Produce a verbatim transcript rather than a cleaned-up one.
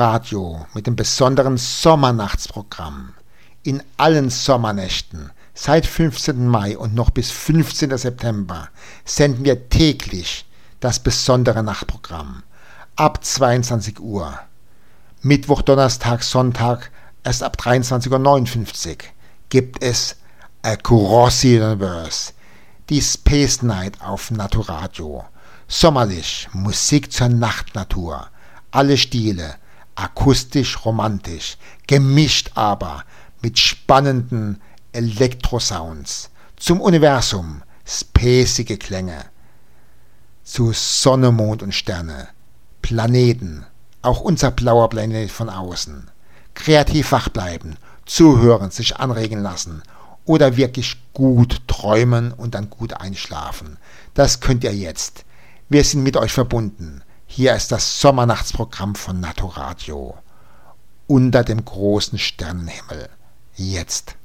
Radio mit dem besonderen Sommernachtsprogramm. In allen Sommernächten seit fünfzehnten Mai und noch bis fünfzehnten September senden wir täglich das besondere Nachtprogramm ab zweiundzwanzig Uhr. Mittwoch, Donnerstag, Sonntag erst ab dreiundzwanzig Uhr neunundfünfzig gibt es Across the Universe, die Space Night auf Naturadio. Sommerlich, Musik zur Nachtnatur, alle Stile, akustisch, romantisch, gemischt aber mit spannenden Elektrosounds, zum Universum, spacige Klänge, zu Sonne, Mond und Sterne, Planeten, auch unser blauer Planet von außen. Kreativ wach bleiben, zuhören, sich anregen lassen oder wirklich gut träumen und dann gut einschlafen. Das könnt ihr jetzt. Wir sind mit euch verbunden. Hier ist das Sommernachtsprogramm von Naturadio. Unter dem großen Sternenhimmel. Jetzt.